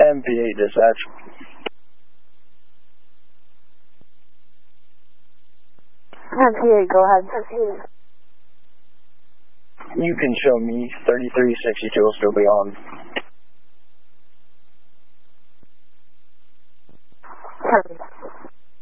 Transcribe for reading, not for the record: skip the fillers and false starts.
MP8 dispatch. MP8, go ahead. You can show me 3362 will still be on. Perfect.